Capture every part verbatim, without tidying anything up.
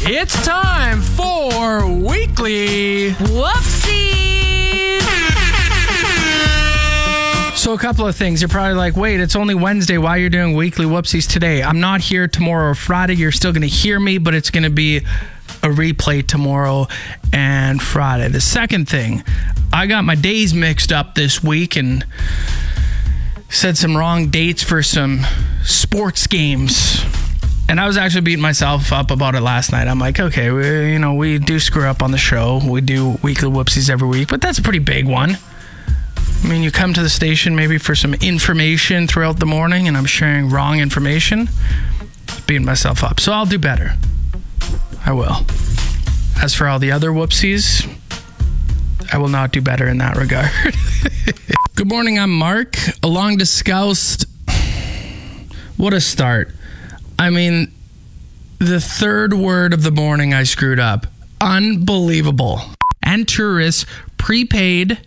It's time for Weekly Whoopsies! So a couple of things. You're probably like, wait, it's only Wednesday. Why are you doing Weekly Whoopsies today? I'm not here tomorrow or Friday. You're still going to hear me, but it's going to be a replay tomorrow and Friday. The second thing, I got my days mixed up this week and said some wrong dates for some sports games. And I was actually beating myself up about it last night. I'm like, okay, we, you know, we do screw up on the show. We do Weekly Whoopsies every week, but that's a pretty big one. I mean, you come to the station maybe for some information throughout the morning, and I'm sharing wrong information. Beating myself up. So I'll do better. I will. As for all the other whoopsies, I will not do better in that regard. Good morning, I'm Mark. A long discussed... What a start. I mean, the third word of the morning I screwed up. Unbelievable. And tourists prepaid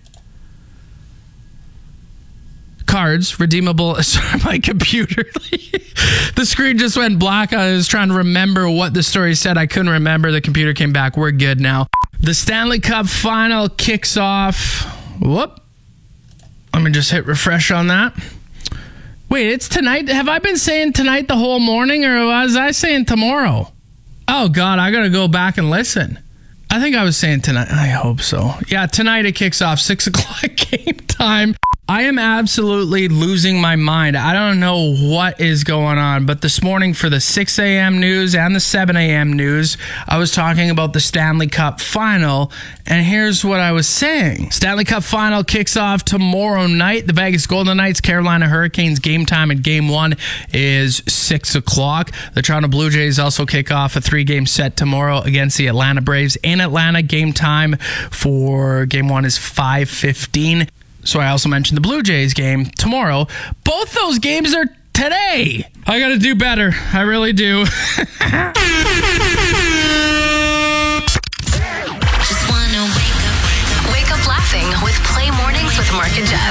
cards redeemable. Sorry, my computer. The screen just went black. I was trying to remember what the story said. I couldn't remember. The computer came back. We're good now. The Stanley Cup final kicks off. Whoop. Let me just hit refresh on that. Wait, it's tonight? Have I been saying tonight the whole morning, or was I saying tomorrow? Oh, God, I got to go back and listen. I think I was saying tonight. I hope so. Yeah, tonight it kicks off six o'clock game time. I am absolutely losing my mind. I don't know what is going on, but this morning for the six a.m. news and the seven a.m. news, I was talking about the Stanley Cup final, and here's what I was saying. Stanley Cup final kicks off tomorrow night. The Vegas Golden Knights, Carolina Hurricanes game time in game one is six o'clock. The Toronto Blue Jays also kick off a three-game set tomorrow against the Atlanta Braves in Atlanta. Game time for game one is five fifteen. So I also mentioned the Blue Jays game tomorrow. Both those games are today. I got to do better. I really do. Just wanna wake up. Wake up laughing with Play Mornings with Mark and Jeff.